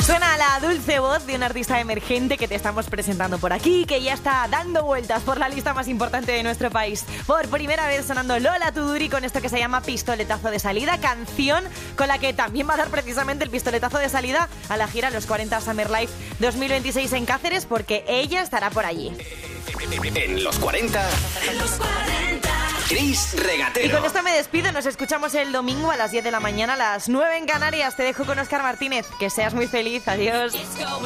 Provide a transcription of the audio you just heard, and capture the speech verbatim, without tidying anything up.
Suena la dulce voz de un artista emergente que te estamos presentando por aquí, que ya está dando vueltas por la lista más importante de nuestro país. Por primera vez sonando Lola Tuduri con esto que se llama Pistoletazo de Salida, canción con la que también va a dar precisamente el pistoletazo de salida a la gira Los cuarenta Summer Life dos mil veintiséis en Cáceres, porque ella estará por allí. En los cuarenta, en los cuarenta, Chris Regatero. Y con esto me despido, nos escuchamos el domingo a las diez de la mañana, a las nueve en Canarias. Te dejo con Óscar Martínez, que seas muy feliz, adiós.